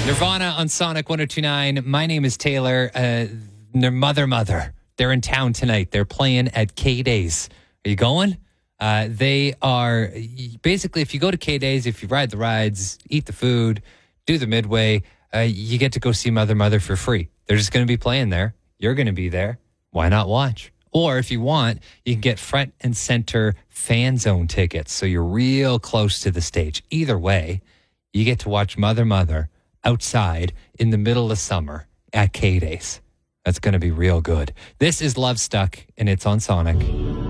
Nirvana on Sonic 102.9. My name is Taylor. Their mother. They're in town tonight. They're playing at K-Days. Are you going? They are basically, if you go to K-Days, if you ride the rides, eat the food, do the midway, you get to go see Mother for free. They're just going to be playing there. You're going to be there. Why not watch? Or if you want, you can get front and center fan zone tickets. So you're real close to the stage. Either way, you get to watch Mother outside in the middle of summer at K-Days. That's going to be real good. This is Love Stuck, and it's on Sonic.